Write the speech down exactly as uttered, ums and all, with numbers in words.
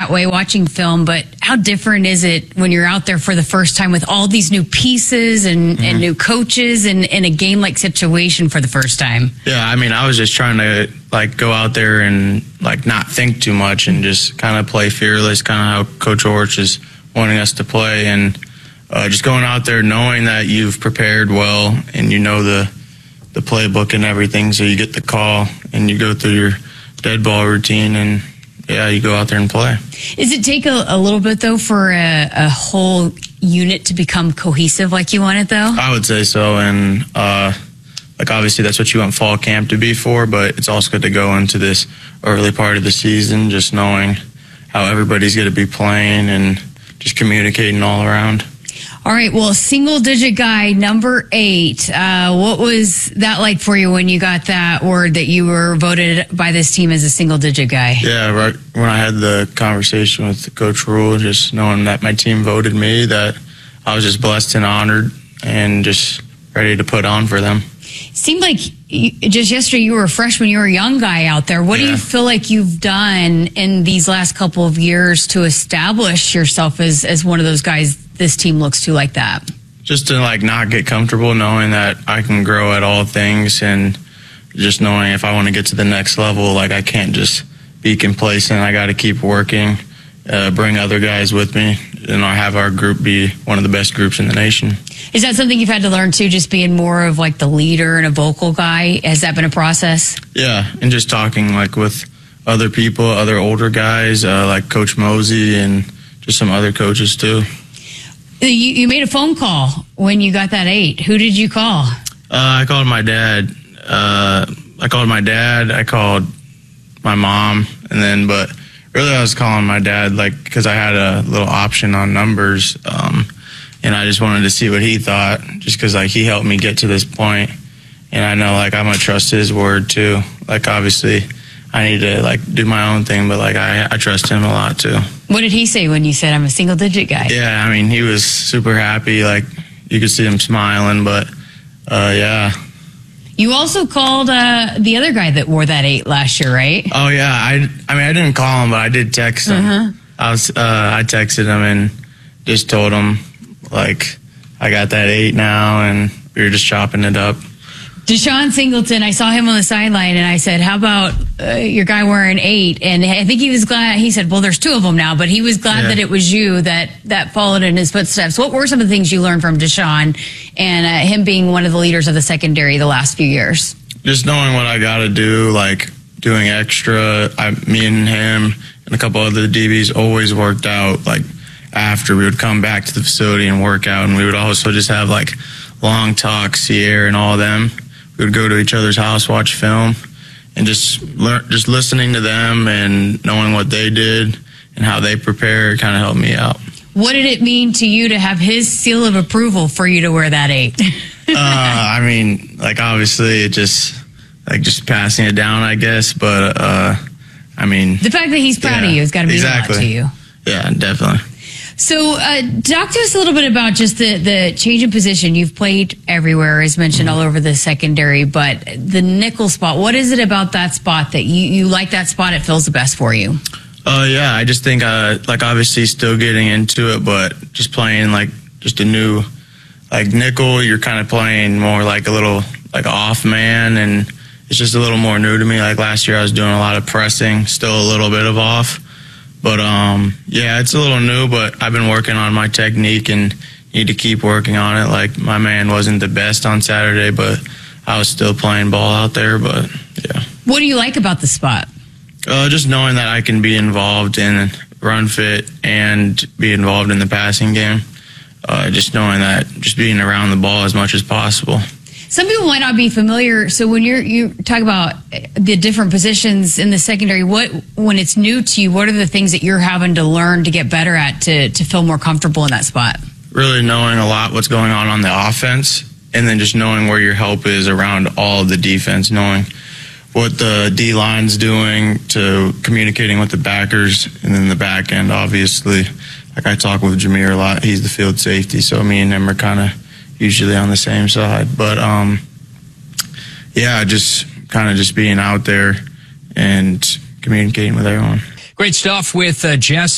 that way watching film, but how different is it when you're out there for the first time with all these new pieces and, mm-hmm. and new coaches and in a game-like situation for the first time? Yeah, I mean, I was just trying to, like, go out there and, like, not think too much and just kind of play fearless, kind of how Coach Orch is wanting us to play. And uh, just going out there knowing that you've prepared well and you know the, the playbook and everything, so you get the call and you go through your dead ball routine and, yeah, you go out there and play. Does it take a, a little bit, though, for a, a whole unit to become cohesive like you want it, though? I would say so, and, uh, like, obviously that's what you want fall camp to be for, but it's also good to go into this early part of the season just knowing how everybody's going to be playing and just communicating all around. All right, well, single-digit guy, number eight. Uh, what was that like for you when you got that word that you were voted by this team as a single-digit guy? Yeah, right when I had the conversation with Coach Rule, just knowing that my team voted me, that I was just blessed and honored and just ready to put on for them. Seemed like you, just yesterday you were a freshman, you were a young guy out there. What yeah. do you feel like you've done in these last couple of years to establish yourself as, as one of those guys this team looks to like that? Just to, like, not get comfortable, knowing that I can grow at all things, and just knowing if I want to get to the next level, like, I can't just be complacent. I got to keep working, uh, bring other guys with me, and I have our group be one of the best groups in the nation. Is that something you've had to learn too, just being more of like the leader and a vocal guy? Has that been a process? Yeah, and just talking like with other people, other older guys, uh, like Coach Mosey and just some other coaches too. You, you made a phone call when you got that eight. Who did you call? Uh, I called my dad. Uh, I called my dad. I called my mom, and then, but really I was calling my dad, like, because I had a little option on numbers, um, and I just wanted to see what he thought, just because, like, he helped me get to this point, and I know, like, I'm gonna trust his word too. Like, obviously, I need to, like, do my own thing, but, like, I, I trust him a lot too. What did he say when you said I'm a single digit guy? Yeah, I mean, he was super happy. Like, you could see him smiling, but uh, yeah. You also called uh, the other guy that wore that eight last year, right? Oh yeah, I I mean I didn't call him, but I did text him. Uh-huh. I was uh, I texted him and just told him, like, I got that eight now, and we were just chopping it up. Deshaun Singleton, I saw him on the sideline, and I said, how about uh, your guy wearing eight? And I think he was glad. He said, well, there's two of them now, but he was glad yeah. that it was you that, that followed in his footsteps. What were some of the things you learned from Deshaun and uh, him being one of the leaders of the secondary the last few years? Just knowing what I got to do, like doing extra. I, me and him and a couple other D Bs always worked out, like, after we would come back to the facility and work out, and we would also just have, like, long talks, Sierra and all of them. We would go to each other's house, watch film, and just learn, just listening to them and knowing what they did and how they prepare kind of helped me out. What did it mean to you to have his seal of approval for you to wear that eight? uh, I mean, like, obviously it just, like, just passing it down, I guess, but, uh, I mean. The fact that he's proud yeah, of you has got to mean exactly. a lot to you. Yeah, definitely. So uh, talk to us a little bit about just the, the change in position. You've played everywhere, as mentioned, all over the secondary, but the nickel spot, what is it about that spot that you, you like that spot? It feels the best for you? Uh, yeah, I just think, uh, like, obviously still getting into it, but just playing, like, just a new, like, nickel, you're kind of playing more like a little, like, off man, and it's just a little more new to me. Like, last year I was doing a lot of pressing, still a little bit of off. But, um, yeah, it's a little new, but I've been working on my technique and need to keep working on it. Like, my man wasn't the best on Saturday, but I was still playing ball out there, but, yeah. What do you like about the spot? Uh, just knowing that I can be involved in run fit and be involved in the passing game. Uh, just knowing that, just being around the ball as much as possible. Some people might not be familiar. So when you're you talk about the different positions in the secondary, what when it's new to you, what are the things that you're having to learn to get better at to to feel more comfortable in that spot? Really knowing a lot what's going on on the offense, and then just knowing where your help is around all of the defense, knowing what the D line's doing, to communicating with the backers, and then the back end, obviously. Like, I talk with Jameer a lot. He's the field safety, so me and him are kind of usually on the same side. But, um, yeah, just kind of just being out there and communicating with everyone. Great stuff with uh, Jess.